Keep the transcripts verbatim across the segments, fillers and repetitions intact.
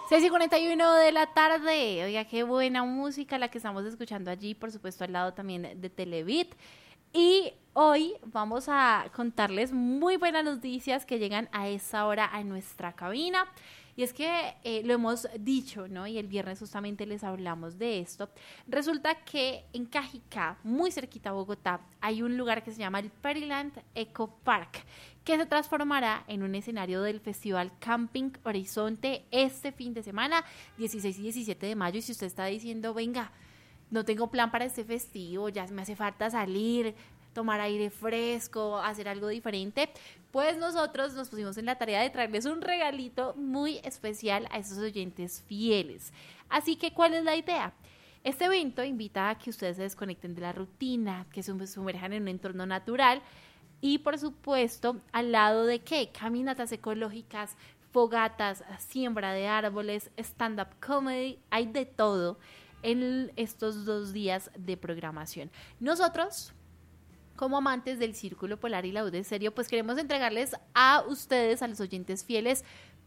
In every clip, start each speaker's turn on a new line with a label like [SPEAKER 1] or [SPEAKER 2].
[SPEAKER 1] seis y cuarenta y uno de la tarde. Oiga, qué buena música la que estamos escuchando allí, por supuesto al lado también de Televit. Y hoy vamos a contarles muy buenas noticias que llegan a esa hora a nuestra cabina. Y es que eh, lo hemos dicho, ¿no? Y el viernes justamente les hablamos de esto. Resulta que en Cajicá, muy cerquita a Bogotá, hay un lugar que se llama el Peryland Eco Park, que se transformará en un escenario del Festival Camping Horizonte este fin de semana, dieciséis y diecisiete de mayo. Y si usted está diciendo, venga, no tengo plan para este festivo, ya me hace falta salir, tomar aire fresco, hacer algo diferente, pues nosotros nos pusimos en la tarea de traerles un regalito muy especial a esos oyentes fieles. Así que, ¿cuál es la idea? Este evento invita a que ustedes se desconecten de la rutina, que se sumerjan en un entorno natural y, por supuesto, al lado de ¿qué? Caminatas ecológicas, fogatas, siembra de árboles, stand-up comedy, hay de todo en estos dos días de programación. Nosotros, como amantes del Círculo Polar y la U de Serio, pues queremos entregarles a ustedes, a los oyentes fieles,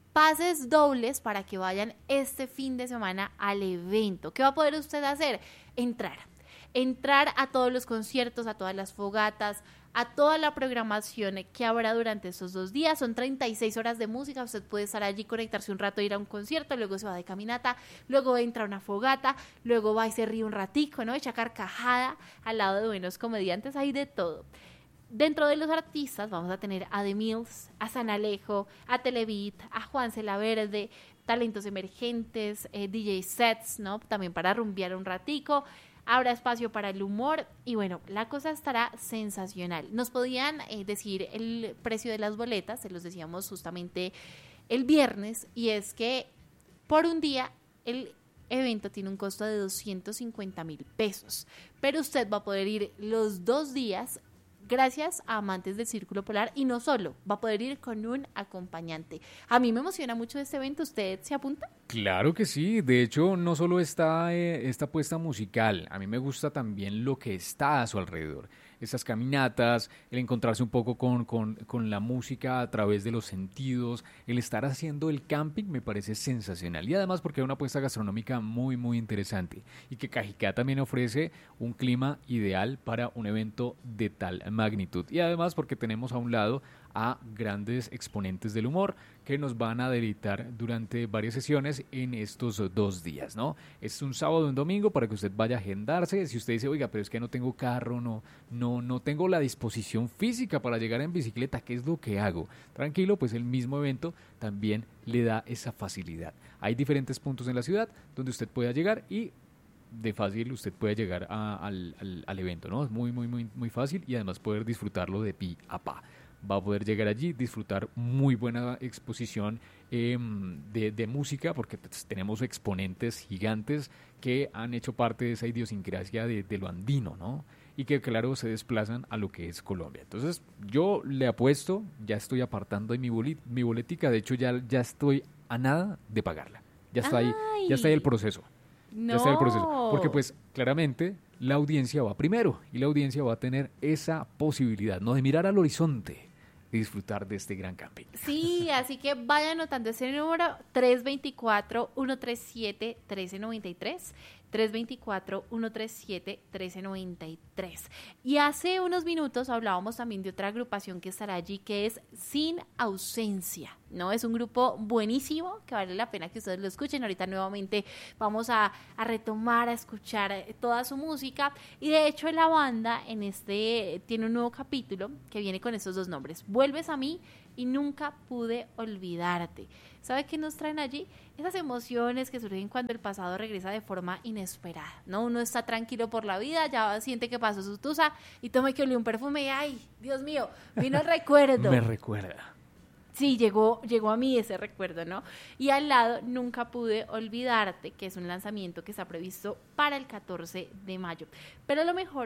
[SPEAKER 1] pases dobles para que vayan este fin de semana al evento. ¿Qué va a poder usted hacer? Entrar. Entrar a todos los conciertos, a todas las fogatas, a toda la programación que habrá durante estos dos días. Son treinta y seis horas de música, usted puede estar allí, conectarse un rato, ir a un concierto, luego se va de caminata, luego entra a una fogata, luego va y se ríe un ratico, ¿no? Echa carcajada al lado de buenos comediantes, hay de todo. Dentro de los artistas vamos a tener a The Mills, a San Alejo, a Televit, a Juanse La Verde, talentos emergentes, eh, D J sets, ¿no? También para rumbear un ratico. Habrá espacio para el humor y bueno, la cosa estará sensacional. Nos podían eh, decir el precio de las boletas, se los decíamos justamente el viernes, y es que por un día el evento tiene un costo de doscientos cincuenta mil pesos, pero usted va a poder ir los dos días gracias a amantes del Círculo Polar y no solo, va a poder ir con un acompañante. A mí me emociona mucho este evento, ¿usted se apunta?
[SPEAKER 2] Claro que sí, de hecho no solo está eh, esta puesta musical, a mí me gusta también lo que está a su alrededor, estas caminatas, el encontrarse un poco con, con, con la música a través de los sentidos, el estar haciendo el camping me parece sensacional y además porque hay una apuesta gastronómica muy muy interesante y que Cajicá también ofrece un clima ideal para un evento de tal magnitud y además porque tenemos a un lado a grandes exponentes del humor que nos van a deleitar durante varias sesiones en estos dos días, ¿no? Es un sábado y un domingo para que usted vaya a agendarse. Si usted dice, oiga, pero es que no tengo carro, no, no, no tengo la disposición física para llegar en bicicleta, ¿qué es lo que hago? Tranquilo, pues el mismo evento también le da esa facilidad. Hay diferentes puntos en la ciudad donde usted pueda llegar y de fácil usted puede llegar a, al, al, al evento, ¿no? Es muy, muy, muy, muy fácil y además poder disfrutarlo de pi a pa. Va a poder llegar allí, disfrutar muy buena exposición eh, de, de música, porque pues, tenemos exponentes gigantes que han hecho parte de esa idiosincrasia de, de lo andino, ¿no? Y que, claro, se desplazan a lo que es Colombia. Entonces, yo le apuesto, ya estoy apartando mi, bolet, mi boletica, de hecho, ya, ya estoy a nada de pagarla. Ya está ahí, ya está ahí el proceso.
[SPEAKER 1] No.
[SPEAKER 2] Ya está el proceso. Porque, pues, claramente, la audiencia va primero y la audiencia va a tener esa posibilidad, ¿no? De mirar al horizonte y disfrutar de este gran camping.
[SPEAKER 1] Sí, así que vaya anotando ese número tres dos cuatro, uno tres siete, uno tres nueve tres, tres dos cuatro, uno tres siete, uno tres nueve tres. Y hace unos minutos hablábamos también de otra agrupación que estará allí, que es Sin Ausencia, ¿no? Es un grupo buenísimo que vale la pena que ustedes lo escuchen. Ahorita nuevamente vamos a, a retomar, a escuchar toda su música. Y de hecho la banda en este tiene un nuevo capítulo que viene con estos dos nombres: Vuelves a mí y Nunca pude olvidarte. ¿Sabe qué nos traen allí? Esas emociones que surgen cuando el pasado regresa de forma inesperada, ¿no? Uno está tranquilo por la vida, ya siente que pasó su tusa y toma que olió un perfume y ¡ay, Dios mío! Vino el recuerdo.
[SPEAKER 2] Me recuerda.
[SPEAKER 1] Sí, llegó, llegó a mí ese recuerdo, ¿no? Y al lado, Nunca pude olvidarte, que es un lanzamiento que está previsto para el catorce de mayo. Pero lo mejor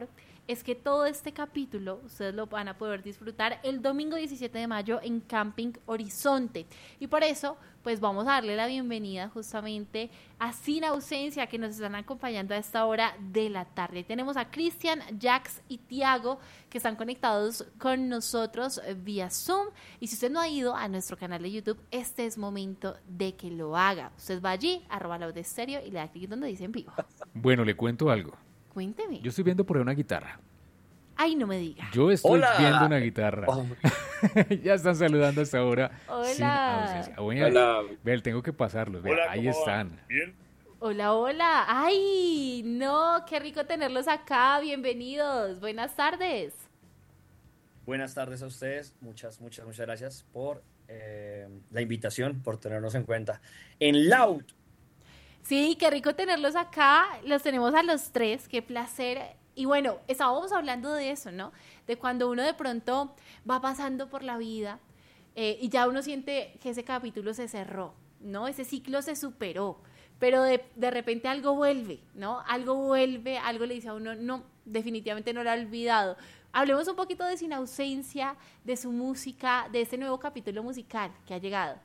[SPEAKER 1] es que todo este capítulo ustedes lo van a poder disfrutar el domingo diecisiete de mayo en Camping Horizonte. Y por eso, pues vamos a darle la bienvenida justamente a Sin Ausencia, que nos están acompañando a esta hora de la tarde. Tenemos a Cristian, Jax y Tiago, que están conectados con nosotros vía Zoom. Y si usted no ha ido a nuestro canal de YouTube, este es momento de que lo haga. Usted va allí, arroba la de estéreo, y le da clic donde dice en vivo.
[SPEAKER 2] Bueno, le cuento algo.
[SPEAKER 1] Cuénteme.
[SPEAKER 2] Yo estoy viendo por ahí una guitarra.
[SPEAKER 1] Ay, no me diga.
[SPEAKER 2] Yo estoy
[SPEAKER 3] ¡Hola!
[SPEAKER 2] viendo una guitarra.
[SPEAKER 3] Oh,
[SPEAKER 2] Ya están saludando hasta ahora.
[SPEAKER 1] Hola.
[SPEAKER 2] Sin ausencia. Bueno,
[SPEAKER 3] hola.
[SPEAKER 2] Ve, tengo que pasarlos. Vea,
[SPEAKER 3] Hola,
[SPEAKER 2] ahí
[SPEAKER 3] ¿cómo
[SPEAKER 2] están.
[SPEAKER 3] va? ¿Bien?
[SPEAKER 1] Hola, hola. Ay, no, qué rico tenerlos acá. Bienvenidos. Buenas tardes.
[SPEAKER 3] Buenas tardes a ustedes. Muchas, muchas, muchas gracias por eh, la invitación, por tenernos en cuenta. En Loud.
[SPEAKER 1] Sí, qué rico tenerlos acá. Los tenemos a los tres. Qué placer. Y bueno, estábamos hablando de eso, ¿no? De cuando uno de pronto va pasando por la vida eh, y ya uno siente que ese capítulo se cerró, ¿no? Ese ciclo se superó, pero de, de repente algo vuelve, ¿no? Algo vuelve, algo le dice a uno, no, definitivamente no lo ha olvidado. Hablemos un poquito de Sin Ausencia, de su música, de este nuevo capítulo musical que ha llegado.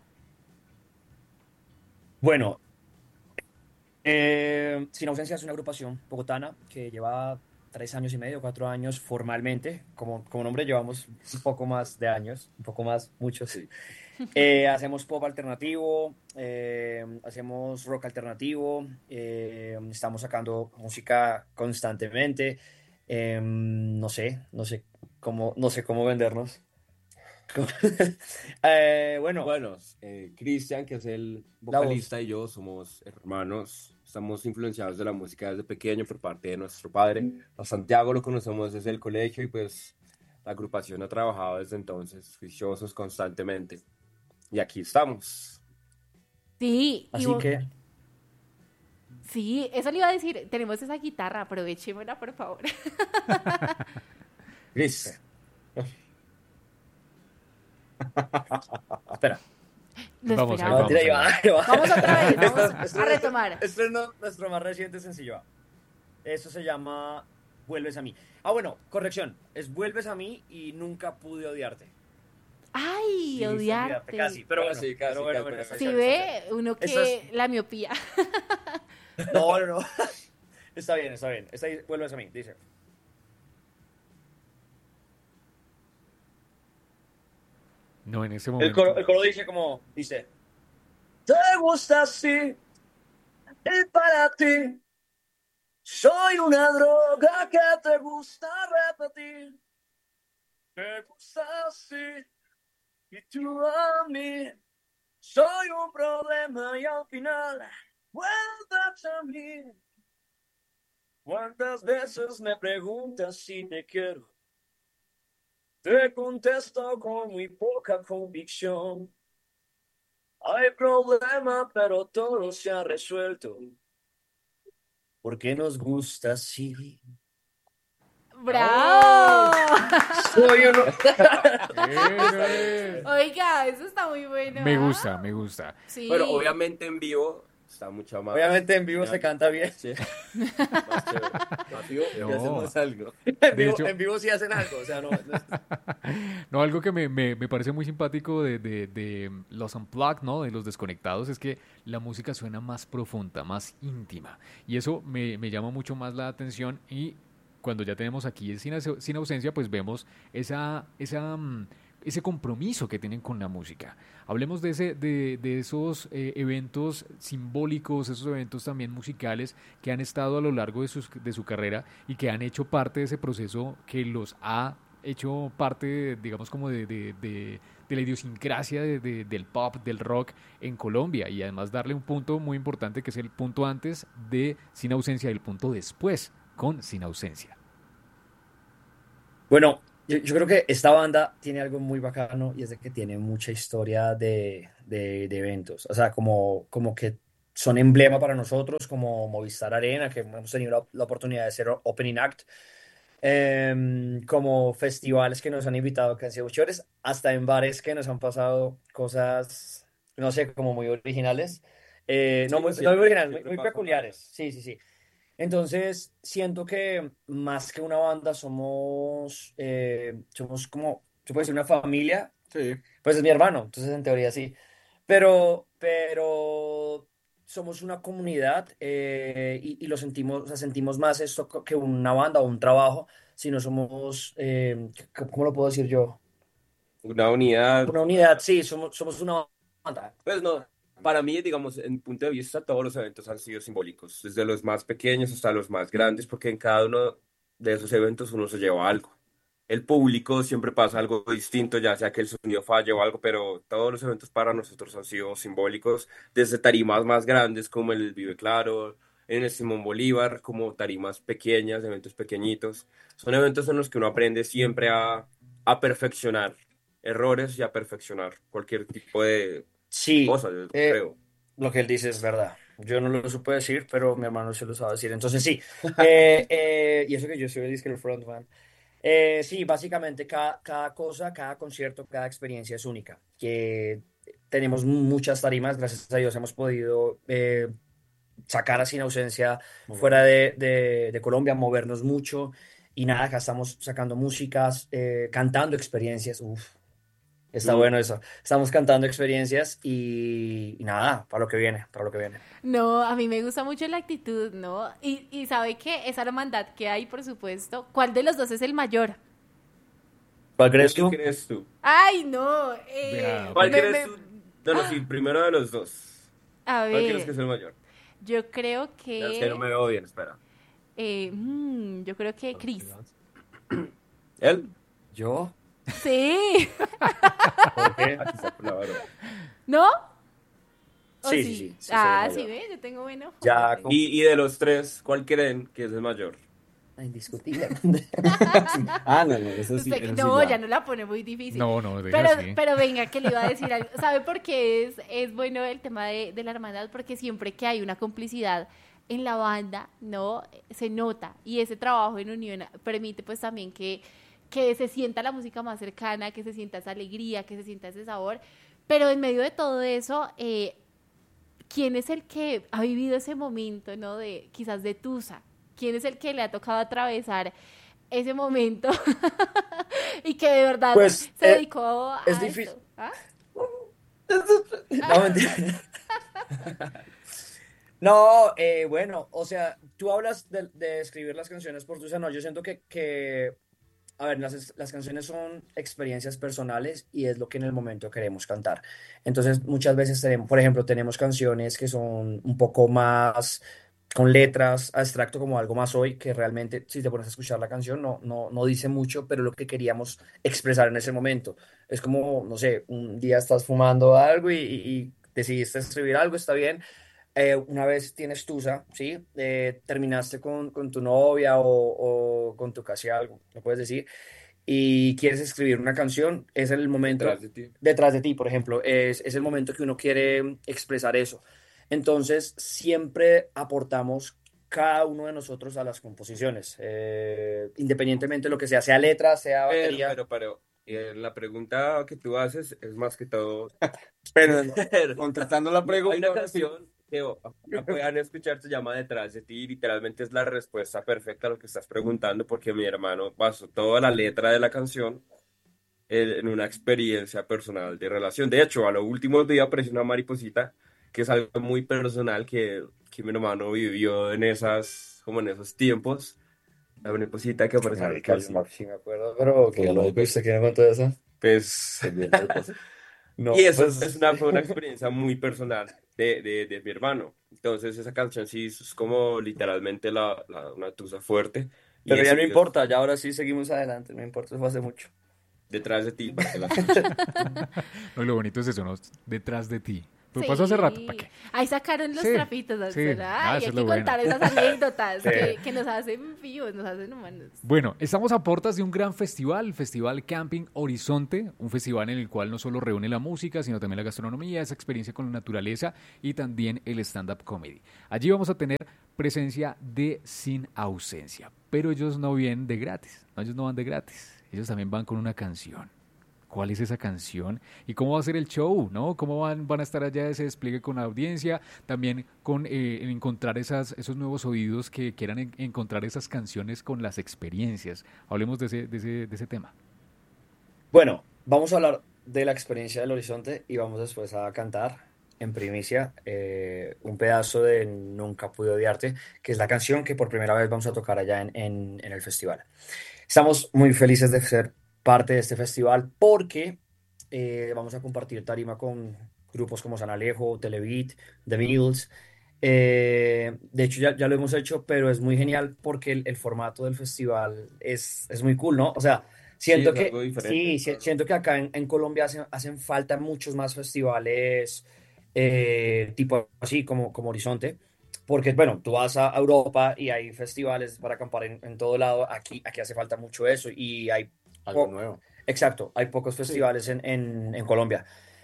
[SPEAKER 3] Bueno, eh, Sin Ausencia es una agrupación bogotana que lleva tres años y medio, cuatro años formalmente. Como, como nombre llevamos un poco más de años, un poco más, muchos. Sí. Eh, hacemos pop alternativo, eh, hacemos rock alternativo, eh, estamos sacando música constantemente. Eh, no sé, no sé cómo, no sé cómo vendernos. Eh, bueno,
[SPEAKER 4] Bueno, eh, Cristian, que es el
[SPEAKER 3] la voz.
[SPEAKER 4] vocalista, y yo somos hermanos. Estamos influenciados de la música desde pequeño por parte de nuestro padre. A Santiago lo conocemos desde el colegio y pues la agrupación ha trabajado desde entonces, juiciosos constantemente. Y aquí estamos.
[SPEAKER 1] Sí, y
[SPEAKER 3] Así
[SPEAKER 1] vo-
[SPEAKER 3] que,
[SPEAKER 1] sí, eso le iba a decir, tenemos esa guitarra, aprovechémosla, por favor.
[SPEAKER 3] Chris. Espera.
[SPEAKER 1] Lo
[SPEAKER 2] Vamos, ahí
[SPEAKER 1] esperaba.
[SPEAKER 3] No, tira, ahí va, ahí va.
[SPEAKER 1] Vamos otra vez,
[SPEAKER 3] Esto-
[SPEAKER 1] vamos
[SPEAKER 3] esto-
[SPEAKER 1] a retomar.
[SPEAKER 3] Este es no- nuestro más reciente sencillo. va. Eso se llama Vuelves a mí. Ah, bueno, corrección. Es Vuelves a mí y nunca pude odiarte.
[SPEAKER 1] Ay,
[SPEAKER 3] Viniste a
[SPEAKER 1] odiarte.
[SPEAKER 3] Casi, pero bueno,
[SPEAKER 4] Casi, casi,
[SPEAKER 3] pero bueno,
[SPEAKER 4] casi,
[SPEAKER 3] bueno,
[SPEAKER 4] casi.
[SPEAKER 3] esa
[SPEAKER 1] Si
[SPEAKER 3] chévere,
[SPEAKER 1] ve,
[SPEAKER 3] esa
[SPEAKER 1] uno que
[SPEAKER 3] Esa es-
[SPEAKER 1] la miopía.
[SPEAKER 3] chévere. No, no, no. Está bien, está bien. Está ahí, Vuelves a mí, dice.
[SPEAKER 2] No, en ese
[SPEAKER 3] El
[SPEAKER 2] momento.
[SPEAKER 3] coro, el coro dice como, dice, te gusta así, y para ti, soy una droga que te gusta repetir. Te gusta así, y tú a mí, soy un problema y al final, vuelves a mí. ¿Cuántas veces me preguntas si te quiero? Te contesto con muy poca convicción. Hay problema, pero todo se ha resuelto. Porque nos gusta así.
[SPEAKER 1] ¡Bravo!
[SPEAKER 3] Soy uno.
[SPEAKER 2] Eso es.
[SPEAKER 1] Oiga, eso está muy bueno.
[SPEAKER 2] Me
[SPEAKER 1] ¿ah?
[SPEAKER 2] gusta, me gusta.
[SPEAKER 1] Sí.
[SPEAKER 4] Bueno, obviamente en vivo está mucho más.
[SPEAKER 3] Obviamente en vivo se canta bien.
[SPEAKER 4] Sí. Más chévere. Más vivo y
[SPEAKER 2] No.
[SPEAKER 4] hacemos algo.
[SPEAKER 3] En vivo,
[SPEAKER 2] hecho-
[SPEAKER 3] en vivo sí hacen algo. O sea, no, no es-
[SPEAKER 2] No, algo que me, me, me parece muy simpático de, de, de los unplugged, ¿no? De los desconectados, es que la música suena más profunda, más íntima. Y eso me, me llama mucho más la atención. Y cuando ya tenemos aquí el sin, Au- Sin Ausencia, pues vemos esa, esa, mm, ese compromiso que tienen con la música. Hablemos de, ese, de, de esos eh, eventos simbólicos, esos eventos también musicales que han estado a lo largo de, sus, de su carrera y que han hecho parte de ese proceso que los ha hecho parte, digamos, como de, de, de, de la idiosincrasia de, de, del pop, del rock en Colombia, y además darle un punto muy importante que es el punto antes de Sin Ausencia y el punto después con Sin Ausencia.
[SPEAKER 3] Bueno, yo, yo creo que esta banda tiene algo muy bacano y es de que tiene mucha historia de, de, de eventos. O sea, como, como que son emblema para nosotros, como Movistar Arena, que hemos tenido la, la oportunidad de ser opening act. Em, como festivales que nos han invitado que han sido chéveres, hasta en bares que nos han pasado cosas, no sé, como muy originales. Eh, no,
[SPEAKER 4] Sí,
[SPEAKER 3] muy,
[SPEAKER 4] sí,
[SPEAKER 3] no muy originales, muy,
[SPEAKER 4] siempre
[SPEAKER 3] muy
[SPEAKER 4] pasa.
[SPEAKER 3] peculiares. Sí, sí, sí. Entonces, siento que más que una banda somos, eh, somos como, se puede decir una familia,
[SPEAKER 4] Sí.
[SPEAKER 3] pues es mi hermano, entonces en teoría sí, pero, pero somos una comunidad eh, y, y lo sentimos, o sea, sentimos más esto co- que una banda o un trabajo, sino somos, eh, c- ¿cómo lo puedo decir yo?
[SPEAKER 4] Una unidad.
[SPEAKER 3] Una unidad, sí, somos, somos una banda.
[SPEAKER 4] Pues no, para mí, digamos, en mi punto de vista, todos los eventos han sido simbólicos, desde los más pequeños hasta los más grandes, porque en cada uno de esos eventos uno se lleva algo. El público siempre pasa algo distinto, ya sea que el sonido falle o algo, pero todos los eventos para nosotros han sido simbólicos, desde tarimas más grandes como el Vive Claro, en el Simón Bolívar, como tarimas pequeñas, eventos pequeñitos. Son eventos en los que uno aprende siempre a, a perfeccionar errores y a perfeccionar cualquier tipo de
[SPEAKER 3] Sí,
[SPEAKER 4] cosas, yo
[SPEAKER 3] eh,
[SPEAKER 4] creo.
[SPEAKER 3] lo que él dice es verdad. Yo no lo supe decir, pero mi hermano se lo sabe decir. Entonces sí, eh, eh, y eso que yo soy el disque el frontman. Eh, sí, básicamente cada, cada cosa, cada concierto, cada experiencia es única. Que tenemos muchas tarimas, gracias a Dios hemos podido eh, sacar así en ausencia fuera de, de- de Colombia, movernos mucho y nada, acá estamos sacando músicas, eh, cantando experiencias. Uf, está
[SPEAKER 4] Mm.
[SPEAKER 3] bueno eso. Estamos cantando experiencias y, y nada, para lo que viene, para lo que viene.
[SPEAKER 1] No, a mí me gusta mucho la actitud, ¿no? Y, y sabe que esa hermandad que hay, por supuesto, ¿cuál de los dos es el mayor?
[SPEAKER 3] ¿Cuál crees
[SPEAKER 4] ¿Cuál
[SPEAKER 3] tú?
[SPEAKER 4] crees tú?
[SPEAKER 1] Ay, no. eh,
[SPEAKER 2] Vea,
[SPEAKER 4] ¿Cuál
[SPEAKER 1] me-
[SPEAKER 2] pues,
[SPEAKER 4] crees
[SPEAKER 1] me-
[SPEAKER 4] tú? No, no, sí, primero de los dos.
[SPEAKER 1] a
[SPEAKER 4] ¿Cuál crees que
[SPEAKER 1] ver,
[SPEAKER 4] es el mayor?
[SPEAKER 1] yo creo
[SPEAKER 4] Ya es que no
[SPEAKER 1] que,
[SPEAKER 4] me veo bien, espera.
[SPEAKER 1] eh, mm, yo creo que Chris.
[SPEAKER 4] ¿Él?
[SPEAKER 3] ¿Yo?
[SPEAKER 1] Sí,
[SPEAKER 3] ¿Por qué?
[SPEAKER 4] Aquí está por la barba.
[SPEAKER 1] ¿no? ¿O
[SPEAKER 3] Sí, sí, sí, sí, soy el
[SPEAKER 1] Ah,
[SPEAKER 3] mayor.
[SPEAKER 1] sí, ve, yo tengo buen ojo.
[SPEAKER 3] Ya,
[SPEAKER 1] Pepe.
[SPEAKER 3] con-
[SPEAKER 4] Y, y de los tres, ¿cuál creen que es el mayor?
[SPEAKER 3] indiscutiblemente. Ah, no, no, eso sí,
[SPEAKER 1] Usted-
[SPEAKER 3] eso sí
[SPEAKER 1] no,
[SPEAKER 3] ya.
[SPEAKER 1] ya no la pone muy difícil.
[SPEAKER 2] no, no, deja
[SPEAKER 1] Pero,
[SPEAKER 2] así.
[SPEAKER 1] pero venga, que le iba a decir algo. ¿Sabe por qué es, es bueno el tema de, de la hermandad? Porque siempre que hay una complicidad en la banda, ¿no? Se nota. Y ese trabajo en unión permite pues también que, que se sienta la música más cercana, que se sienta esa alegría, que se sienta ese sabor. Pero en medio de todo eso, eh, ¿quién es el que ha vivido ese momento, ¿no? De quizás de tusa. ¿Quién es el que le ha tocado atravesar ese momento y que de verdad
[SPEAKER 3] Pues
[SPEAKER 1] se
[SPEAKER 3] eh,
[SPEAKER 1] dedicó a
[SPEAKER 3] es
[SPEAKER 1] esto?
[SPEAKER 3] difícil.
[SPEAKER 1] ¿Ah?
[SPEAKER 3] No, mentira. No, eh, bueno, o sea, tú hablas de, de escribir las canciones por tu no, yo siento que, que a ver, las, las canciones son experiencias personales y es lo que en el momento queremos cantar. Entonces, muchas veces tenemos, por ejemplo, tenemos canciones que son un poco más con letras, abstracto como algo más hoy, que realmente si te pones a escuchar la canción no, no, no dice mucho, pero lo que queríamos expresar en ese momento. Es como, no sé, un día estás fumando algo y, y- y decidiste escribir algo, está bien. Eh, una vez tienes tusa, ¿sí? Eh, terminaste con, con tu novia o, o con tu casi algo, lo puedes decir, y quieres escribir una canción, es el momento
[SPEAKER 4] Detrás de ti.
[SPEAKER 3] detrás de ti, por ejemplo, es, es el momento que uno quiere expresar eso. Entonces, siempre aportamos cada uno de nosotros a las composiciones, eh, independientemente de lo que sea, sea letra, sea
[SPEAKER 4] Pero,
[SPEAKER 3] batería.
[SPEAKER 4] pero, pero, eh, la pregunta que tú haces es más que todo.
[SPEAKER 5] Pero contestando la
[SPEAKER 4] Hay
[SPEAKER 5] pregunta,
[SPEAKER 4] una canción que o- la puedan escuchar, se llama Detrás de ti, y literalmente es la respuesta perfecta a lo que estás preguntando, porque mi hermano basó toda la letra de la canción en, en una experiencia personal de relación. De hecho, a lo último día apareció una mariposita, que es algo muy personal que, que mi hermano vivió en esas, como en esos tiempos. La mariposita que apareció.
[SPEAKER 3] Marica, yo no- sí me acuerdo, pero que lo que usted quiere contar eso.
[SPEAKER 4] Pues,
[SPEAKER 3] No,
[SPEAKER 4] y eso
[SPEAKER 3] pues
[SPEAKER 4] es una, fue una experiencia muy personal de, de, de mi hermano. Entonces esa canción sí es como literalmente la, la- una tusa fuerte. Y
[SPEAKER 3] pero ya
[SPEAKER 4] es,
[SPEAKER 3] no
[SPEAKER 4] es
[SPEAKER 3] importa, ya ahora sí seguimos adelante, no importa, eso fue hace mucho.
[SPEAKER 4] detrás de ti para que la escuches.
[SPEAKER 2] No, lo bonito es eso, ¿no? Detrás de ti. Pues pasó hace rato, ¿para qué?
[SPEAKER 1] Ahí sacaron los
[SPEAKER 2] Sí,
[SPEAKER 1] trapitos, ¿no?
[SPEAKER 2] sí.
[SPEAKER 1] Ay,
[SPEAKER 2] Ah, eso
[SPEAKER 1] hay
[SPEAKER 2] es
[SPEAKER 1] que
[SPEAKER 2] lo bueno.
[SPEAKER 1] contar esas anécdotas
[SPEAKER 3] Sí.
[SPEAKER 1] que, que nos hacen vivos, nos hacen humanos.
[SPEAKER 2] Bueno, estamos a puertas de un gran festival, el Festival Camping Horizonte, un festival en el cual no solo reúne la música, sino también la gastronomía, esa experiencia con la naturaleza y también el stand-up comedy. Allí vamos a tener presencia de Sin Ausencia, pero ellos no vienen de gratis, no, ellos no van de gratis, ellos también van con una canción. cuál es esa canción y cómo va a ser el show, ¿no? Cómo van, van a estar allá ese despliegue con la audiencia, también con eh, encontrar esas, esos nuevos oídos que quieran en- encontrar esas canciones con las experiencias. Hablemos de ese, de ese, de ese tema.
[SPEAKER 3] Bueno, vamos a hablar de la experiencia del Horizonte y vamos después a cantar en primicia eh, un pedazo de Nunca pude odiarte, que es la canción que por primera vez vamos a tocar allá en, en- en el festival. Estamos muy felices de ser parte de este festival porque eh, vamos a compartir tarima con grupos como San Alejo, Telebeat, The Beatles. Eh, de hecho, ya, ya lo hemos hecho, pero es muy genial porque el, el formato del festival es, es muy cool, ¿no? O sea,
[SPEAKER 4] Sí,
[SPEAKER 3] siento
[SPEAKER 4] es
[SPEAKER 3] que
[SPEAKER 4] algo diferente.
[SPEAKER 3] sí, si- siento que acá en, en Colombia hacen, hacen falta muchos más festivales eh, tipo así como, como Horizonte. Porque, bueno, tú vas a Europa y hay festivales para acampar en, en todo lado. Aquí, aquí hace falta mucho eso y hay
[SPEAKER 5] Algo
[SPEAKER 3] po-
[SPEAKER 5] nuevo.
[SPEAKER 3] exacto, hay pocos
[SPEAKER 5] Sí.
[SPEAKER 3] festivales en, en, en Colombia.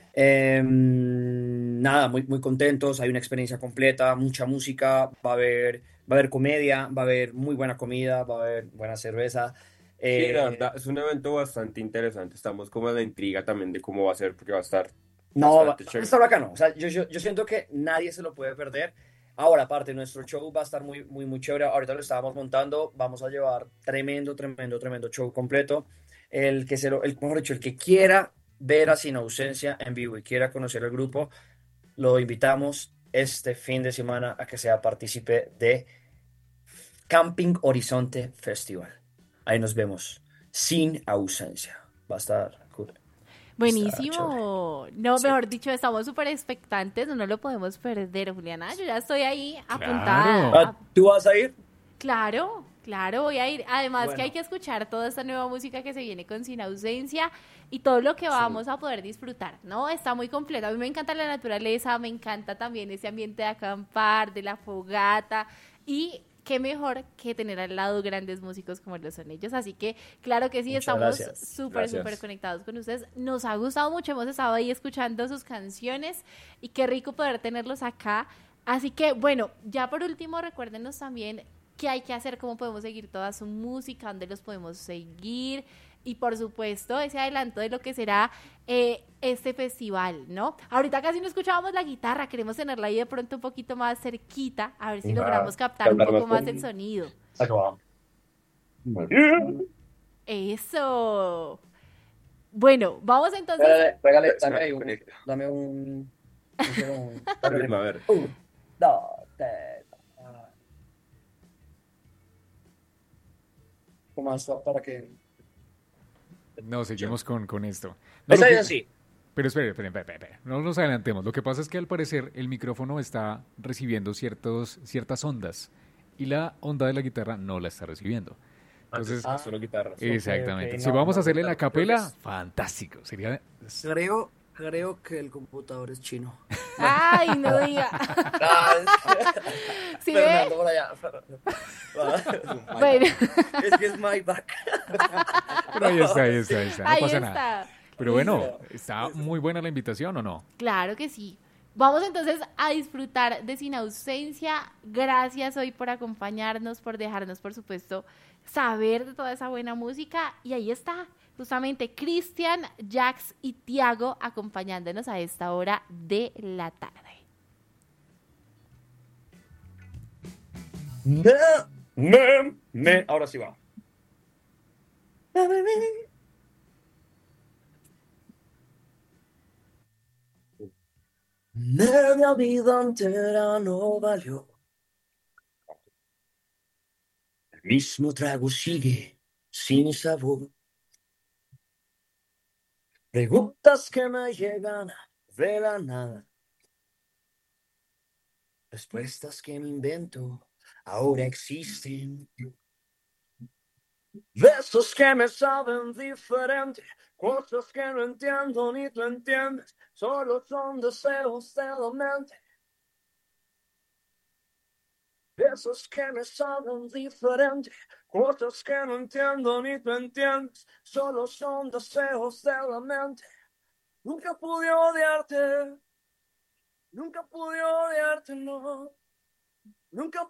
[SPEAKER 3] Em, nada, muy, muy contentos. Hay una experiencia completa, mucha música. Va a haber, va a haber comedia, va a haber muy buena comida, va a haber buena cerveza.
[SPEAKER 4] Sí, la
[SPEAKER 3] Eh,
[SPEAKER 4] verdad, es un evento bastante interesante. Estamos como en la intriga también de cómo va a ser, porque va a estar
[SPEAKER 3] No, va
[SPEAKER 4] bastante
[SPEAKER 3] va a
[SPEAKER 4] chévere.
[SPEAKER 3] estar bacano. O sea, yo, yo, yo siento que nadie se lo puede perder. Ahora, aparte, nuestro show va a estar muy, muy, muy chévere. Ahorita lo estábamos montando. Vamos a llevar tremendo, tremendo, tremendo show completo. El que se lo, el, mejor dicho, el que quiera ver a Sin Ausencia en vivo y quiera conocer el grupo, lo invitamos este fin de semana a que sea partícipe de Camping Horizonte Festival. Ahí nos vemos. Sin Ausencia. Va a estar cool. Está chévere.
[SPEAKER 1] Buenísimo. No,
[SPEAKER 3] Sí.
[SPEAKER 1] mejor dicho, estamos súper expectantes, no lo podemos perder, Juliana. Yo ya estoy ahí apuntada.
[SPEAKER 2] Claro.
[SPEAKER 3] Ah,
[SPEAKER 1] a-
[SPEAKER 3] ¿tú vas a ir?
[SPEAKER 1] Claro, claro, voy a ir. Además que hay
[SPEAKER 3] Bueno,
[SPEAKER 1] que escuchar toda esta nueva música que se viene con Sin Ausencia y todo lo que
[SPEAKER 3] sí.
[SPEAKER 1] vamos a poder disfrutar, ¿no? Está muy completo. A mí me encanta la naturaleza, me encanta también ese ambiente de acampar, de la fogata y qué mejor que tener al lado grandes músicos como lo son ellos. Así que, claro que sí,
[SPEAKER 3] Muchas
[SPEAKER 1] estamos
[SPEAKER 3] gracias.
[SPEAKER 1] súper, súper
[SPEAKER 4] Gracias.
[SPEAKER 1] conectados con ustedes. Nos ha gustado mucho, hemos estado ahí escuchando sus canciones y qué rico poder tenerlos acá. Así que, bueno, ya por último, recuérdenos también qué hay que hacer, cómo podemos seguir toda su música, dónde los podemos seguir y por supuesto ese adelanto de lo que será eh, este festival, ¿no? Ahorita casi no escuchábamos la guitarra, queremos tenerla ahí de pronto un poquito más cerquita, a ver si
[SPEAKER 3] Va
[SPEAKER 1] logramos captar
[SPEAKER 3] a
[SPEAKER 1] un
[SPEAKER 3] hablar
[SPEAKER 1] poco
[SPEAKER 3] más
[SPEAKER 1] más el
[SPEAKER 3] con...
[SPEAKER 1] sonido.
[SPEAKER 3] Acabado.
[SPEAKER 1] Eso. Bueno, vamos entonces.
[SPEAKER 3] Regale, regale, dame
[SPEAKER 4] Espera,
[SPEAKER 3] ahí un,
[SPEAKER 4] conecta.
[SPEAKER 3] dame un, un segundo.
[SPEAKER 4] A
[SPEAKER 3] Dame
[SPEAKER 4] ritmo, a
[SPEAKER 3] ritmo.
[SPEAKER 4] ver.
[SPEAKER 3] Un, dos, tres. ah. ¿Cómo más para que...
[SPEAKER 2] No, seguimos con, con esto. No, lo
[SPEAKER 3] Esa es
[SPEAKER 2] que,
[SPEAKER 3] así.
[SPEAKER 2] pero espere, espere, espere, espere, espere. No nos adelantemos. Lo que pasa es que al parecer el micrófono está recibiendo ciertos, ciertas ondas y la onda de la guitarra no la está recibiendo.
[SPEAKER 4] Antes
[SPEAKER 2] Entonces,
[SPEAKER 3] Ah,
[SPEAKER 4] solo guitarras.
[SPEAKER 3] ok,
[SPEAKER 2] exactamente.
[SPEAKER 3] ok,
[SPEAKER 2] Si
[SPEAKER 3] no,
[SPEAKER 2] vamos a
[SPEAKER 3] no,
[SPEAKER 2] hacerle
[SPEAKER 3] claro.
[SPEAKER 2] la
[SPEAKER 3] Creo que
[SPEAKER 2] capela,
[SPEAKER 3] es...
[SPEAKER 2] fantástico. Sería...
[SPEAKER 5] Creo, creo que el computador es chino.
[SPEAKER 1] Ay, no diga.
[SPEAKER 3] Ah,
[SPEAKER 1] ¿Sí ve?
[SPEAKER 3] Fernando, por allá.
[SPEAKER 1] Bueno,
[SPEAKER 3] Es que es my back.
[SPEAKER 2] Pero ahí está, ahí está, ahí está. No
[SPEAKER 1] ahí
[SPEAKER 2] pasa nada.
[SPEAKER 1] está.
[SPEAKER 2] Pero bueno,
[SPEAKER 3] Listo.
[SPEAKER 2] está muy buena la invitación, ¿o no?
[SPEAKER 1] Claro que sí. Vamos entonces a disfrutar de Sin Ausencia. Gracias hoy por acompañarnos, por dejarnos, por supuesto, saber de toda esa buena música. Y ahí está, justamente Cristian, Jax y Tiago acompañándonos a esta hora de la tarde.
[SPEAKER 3] Me, me, me. Ahora sí va. Media vida entera no valió. El mismo trago sigue sin sabor. Preguntas que me llegan de la nada. Respuestas que me invento ahora existen. Besos que me saben diferente. Cosas que no entiendo ni tú entiendes. Solo son deseos de la mente. Besos que me saben diferente. Cosas que no entiendo ni tú entiendes. Solo son deseos de la mente. Nunca pude odiarte. Nunca pude odiarte, no. Nunca